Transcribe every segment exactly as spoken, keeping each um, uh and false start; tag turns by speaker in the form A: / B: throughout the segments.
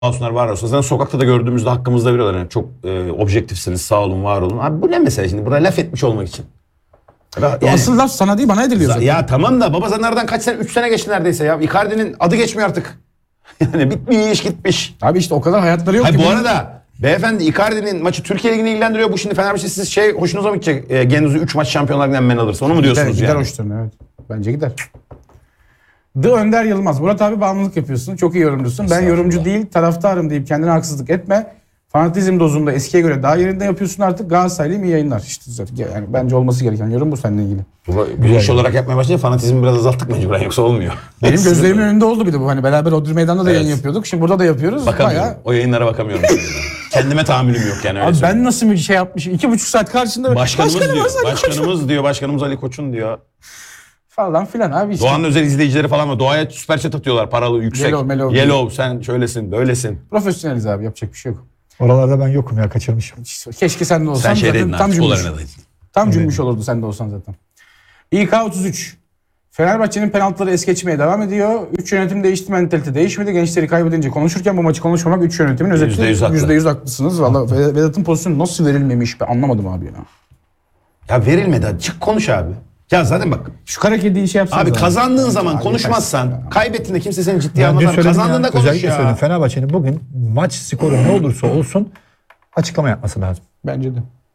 A: olsunlar, var olsun. Zaten sokakta da gördüğümüzde hakkımızda veriyorlar. Yani çok e, objektifsiniz, sağ olun, var olun. Abi bu ne mesela şimdi? Burada laf etmiş olmak için.
B: Yani, asıl laf sana değil, bana ediliyor zaten.
A: Ya tamam da baba sen nereden kaç sene? üç sene geçti neredeyse ya. Icardi'nin adı geçmiyor artık. Yani bitmiş gitmiş.
B: Abi işte o kadar hayatları yok
A: Hayır,
B: ki.
A: bu
B: bunun...
A: arada beyefendi Icardi'nin maçı Türkiye Ligi'ni ilgilendiriyor. Bu şimdi Fenerbahçe siz şey hoşunuza mı gidecek? E, Genduz'u üç maç Şampiyonlar Ligi'nden men alırsa onu mu diyorsunuz
B: gider,
A: yani?
B: Gider hoşlarına, evet. Bence gider. The Önder Yılmaz. Murat abi bağımlılık yapıyorsun. Çok iyi yorumcusun. Ben yorumcu değil taraftarım deyip kendine haksızlık etme. Fanatizm dozunda eskiye göre daha yerinde yapıyorsun artık. Galatasaraylıyım, iyi yayınlar. İşte zaten yani bence olması gereken yorum bu seninle ilgili.
A: Bu iş olarak yapmaya başlayınca fanatizmi biraz azalttık mecburen, yoksa olmuyor.
B: Benim gözlerimin önünde oldu bir de bu. Hani beraber Odri Meydan'da da evet. yayın yapıyorduk. Şimdi burada da yapıyoruz.
A: Bakamıyorum.
B: Bayağı...
A: O yayınlara bakamıyorum. Kendime tahammülüm yok yani. Öyle
B: abi
A: söyleyeyim.
B: ben nasıl bir şey yapmışım? İki buçuk saat karşında...
A: Başkanımız,
B: başkanımız
A: diyor.
B: Ali
A: Başkanımız
B: Koç'un.
A: diyor. Başkanımız Ali Koç'un diyor.
B: Falan filan abi işte.
A: Doğan'ın özel izleyicileri falan var. Doğa'ya süper chat atıyorlar. Paralı, yüksek.
B: Yellow, mellow.
A: Yellow sen şöylesin, böylesin.
B: Profesyoneliz abi, yapacak bir şey yok.
C: Oralarda ben yokum ya, kaçırmışım.
B: Keşke sen de olsan.
A: Sen şey dedin
B: tam cümbüş. Tam
C: Evet.
B: cümbüş olurdu sen de olsan zaten. İK otuz üç. Fenerbahçe'nin penaltıları es geçmeye devam ediyor. üç yönetim değişti, mentalite değişmedi. Gençleri kaybedince konuşurken bu maçı konuşmamak üç yönetimin özeti.
A: yüzde yüz haklı.
B: yüzde yüz haklısınız. Vallahi Vedat'ın pozisyonu nasıl verilmemiş ben anlamadım abi ya.
A: Ya verilmedi hadi. Çık konuş abi. Ya zaten bak.
B: Şu kara kediyi şey yapsanız.
A: Abi kazandığın
B: abi.
A: zaman
B: Abi
A: konuşmazsan,
B: yetersin.
A: kaybettiğinde kimse seni ciddiye
C: Ben dün
A: almaz.
C: söyledim
A: Kazandığında
C: ya,
A: konuş
C: özellikle
A: ya.
C: söyledim. Fenerbahçe'nin bugün maç skoru ne olursa olsun açıklama yapması lazım.
B: Bence de.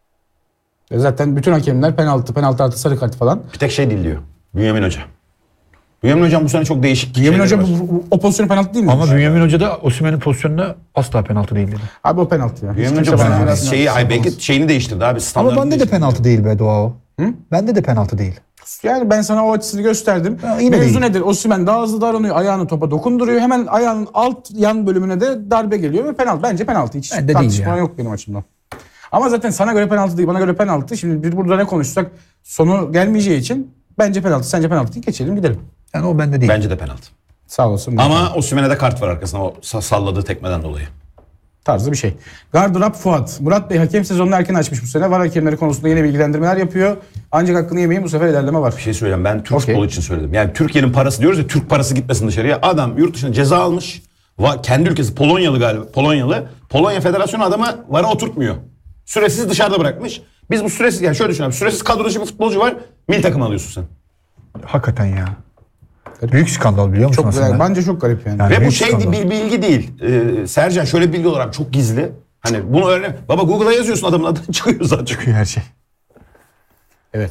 B: E zaten bütün hakemler penaltı, penaltı artı sarı kart falan.
A: Bir tek şey değil diyor. Bünyamin Hoca. Bünyamin Hocam bu sene çok değişik.
B: Bünyamin Hoca
A: var.
B: bu, bu, o pozisyon penaltı değil mi?
C: Ama Bünyamin Hoca da Osimhen'in pozisyonunda asla penaltı değil dedi.
B: Abi o penaltı ya. Hiç
A: Bünyamin
B: kimse
A: Hoca
B: bana
A: bana
B: biraz
A: şeyi,
B: penaltı
A: ay belki
B: yapamaz.
A: şeyini değiştirdi abi.
C: Ama
A: standartını
C: bende de
A: değiştirdi.
C: penaltı değil be Doğa o.
B: Hı?
C: Bende de penaltı değil.
B: Yani ben sana o açısını gösterdim.
C: Ha, yine
B: Mevzu
C: değil.
B: nedir? Osimhen daha hızlı davranıyor. Ayağını topa dokunduruyor. Hemen ayağının alt yan bölümüne de darbe geliyor ve penaltı. Bence penaltı. Hiç
C: Bence değil
B: tartışma
C: ya.
B: yok benim açımdan. Ama zaten sana göre penaltı değil, bana göre penaltı. Şimdi bir burada ne konuşsak sonu gelmeyeceği için bence penaltı, sence penaltı değil, geçelim gidelim.
C: Yani o bende değil.
A: Bence de penaltı.
B: Sağ olasın.
A: Ama Osimhen'e de kart var arkasında o salladığı tekmeden dolayı.
B: Tarzı bir şey. Gardırop Fuat. Murat Bey hakem sezonunu erken açmış bu sene. Var hakemleri konusunda yeni bilgilendirmeler yapıyor. Ancak hakkını yemeyin, bu sefer ilerleme var.
A: Bir şey söyleyeyim, ben Türk
B: Okay.
A: futbolu için söyledim. Yani Türkiye'nin parası diyoruz ya, Türk parası gitmesin dışarıya. Adam yurt dışına ceza almış. Va- kendi ülkesi Polonyalı galiba. Polonyalı. Polonya Federasyonu adamı vara oturtmuyor. Süresiz dışarıda bırakmış. Biz bu süresiz, yani şöyle düşün abi. Süresiz kadro dışı bir futbolcu var. Milli takım alıyorsun sen.
C: Hakikaten ya. Büyük skandal biliyor musun
B: Çok
C: aslında?
B: güzel. Bence çok garip yani.
C: Yani
A: Ve bu
C: büyük
A: şey
C: skandal.
A: bir bilgi değil. Ee, Sercan şöyle bir bilgi olarak çok gizli. Hani bunu öğren. Baba Google'a yazıyorsun, adamın adı çıkıyor zaten.
C: Çıkıyor her şey.
B: Evet.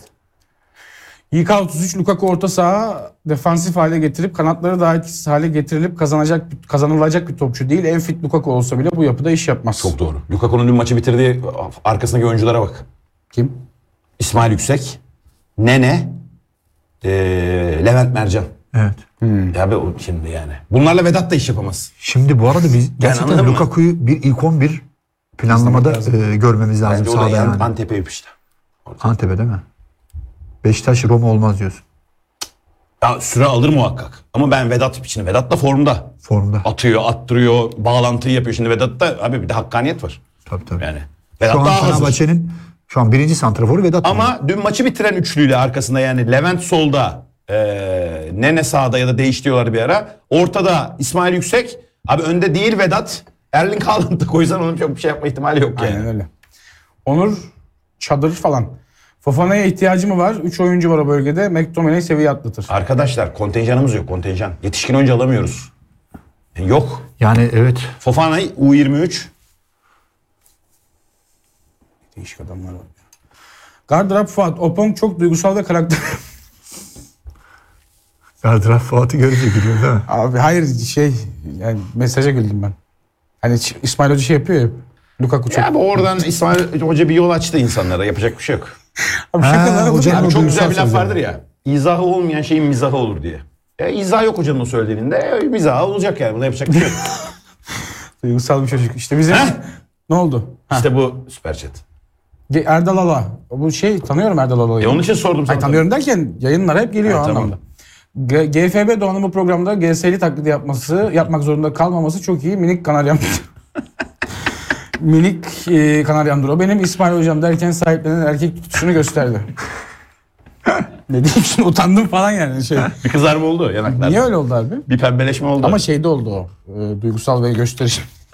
B: İK otuz üç Lukaku orta saha defansif hale getirip kanatları daha etkisiz hale getirilip kazanacak kazanılacak bir topçu değil. En fit Lukaku olsa bile bu yapıda iş yapmaz.
A: Çok doğru. Lukaku'nun dün maçı bitirdiği arkasındaki oyunculara bak.
B: Kim?
A: İsmail Yüksek, Nene, ee, Levent Mercan.
C: Evet.
A: Ya be o şimdi yani. Bunlarla Vedat da iş yapamaz.
C: Şimdi bu arada biz gerçekten
A: anladın mı?
C: Lukaku'yu bir ilk on bir planlamada e, görmemiz lazım
A: Bence o da
C: sahada
A: yani
C: yani.
A: Antep'e yapıştı.
C: Antep'e değil mi? Beşiktaş Roma olmaz diyorsun.
A: Ya süre alır muhakkak. Ama ben Vedat için, Vedat da formda.
C: Formda.
A: Atıyor, attırıyor, bağlantıyı yapıyor. Şimdi Vedat'ta abi bir de hakkaniyet var.
C: Tabii tabii.
A: Yani Vedat
C: Şu an
A: daha hazır.
C: Fenerbahçe'nin şu an birinci santraforu Vedat.
A: Ama dün maçı bitiren üçlüyle arkasında yani Levent solda, e, Nene sağda ya da değiştiriyorlar bir ara. Ortada İsmail Yüksek. Abi önde değil Vedat. Erling Haaland'ı koysan onun çok bir şey yapma ihtimali yok yani.
B: Aynen öyle. Onur Çadır falan. Fofana'ya ihtiyacı mı var? üç oyuncu var o bölgede. McTominay seviye atlatır.
A: Arkadaşlar kontenjanımız yok, kontenjan. Yetişkin oyuncu alamıyoruz. E, yok.
C: Yani evet.
A: Fofana U yirmi üç.
B: Değişik adamlar var. Gardırop Fuat. Opong çok duygusal ve karakter...
C: Gardırop Fuat'ı görünce gülüyor değil mi?
B: Abi hayır şey yani mesaja güldüm ben. Hani İsmail Hoca şey yapıyor ya. Lukaku çok...
A: Ya abi oradan İsmail Hoca bir yol açtı insanlara. Yapacak bir şey yok.
B: Abi
C: Ha,
B: şakalar bu
C: hocanın
B: değil.
A: Abi
C: o
A: çok
C: duygusal
A: güzel bir laf
C: sözleri.
A: vardır ya. İzahı olmayan şeyin mizahı olur diye. E, izah yok hocanın o söylediğinde. E, mizahı olacak yani. Buna yapacak bir şey yok.
B: Duygusal bir çocuk. İşte bizim...
A: Heh.
B: Ne oldu? Ha.
A: İşte bu süper chat.
B: Ge- Erdal Ala. Bu şey tanıyorum Erdal Ala'yı.
A: E onun için sordum sana.
B: Hayır, tanıyorum derken yayınlara hep geliyor
A: Ha,
B: o
A: tamam.
B: anlamda. G- G F B Doğan'ın bu programda G S L taklidi yapması, yapmak zorunda kalmaması çok iyi. Minik Kanaryam. Minik e, Kanaryamdır o. Benim İsmail Hocam derken sahiplenen erkek tutuşunu gösterdi. Ne diyeyim şimdi utandım falan yani. Şey.
A: Bir kızarma oldu yanaklarda.
B: Niye öyle oldu abi?
A: Bir pembeleşme oldu.
B: Ama şeyde oldu o. E, duygusal ve gösteriş.